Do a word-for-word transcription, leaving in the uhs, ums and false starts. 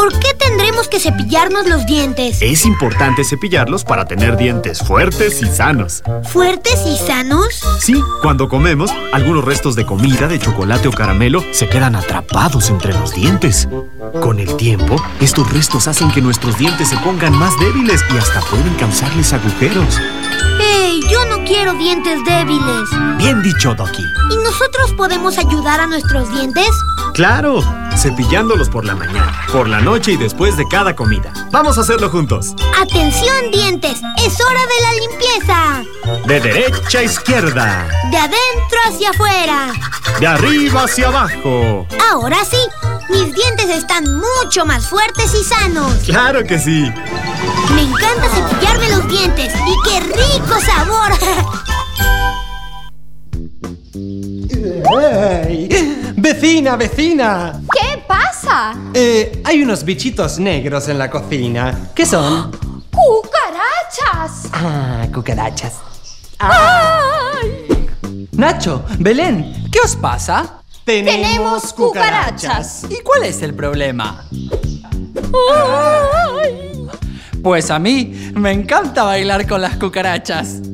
¿Por qué tendremos que cepillarnos los dientes? Es importante cepillarlos para tener dientes fuertes y sanos. ¿Fuertes y sanos? Sí, cuando comemos, algunos restos de comida, de chocolate o caramelo se quedan atrapados entre los dientes. Con el tiempo, estos restos hacen que nuestros dientes se pongan más débiles y hasta pueden causarles agujeros. ¡Ey! Yo no quiero dientes débiles. Bien dicho, Doki. ¿Y nosotros podemos ayudar a nuestros dientes? ¡Claro! Cepillándolos por la mañana, por la noche y después de cada comida. ¡Vamos a hacerlo juntos! ¡Atención, dientes! ¡Es hora de la limpieza! De derecha a izquierda. De adentro hacia afuera. De arriba hacia abajo. Ahora sí, mis dientes están mucho más fuertes y sanos. ¡Claro que sí! Me encanta cepillarme los dientes. ¡Y qué rico sabor! ¡Hey! ¡Vecina, vecina! ¿Qué pasa? Eh, hay unos bichitos negros en la cocina. ¿Qué son? ¡Cucarachas! Ah, cucarachas. Ah. ¡Ay! Nacho, Belén, ¿qué os pasa? Tenemos cucarachas. ¿Y cuál es el problema? ¡Ay! Pues a mí me encanta bailar con las cucarachas.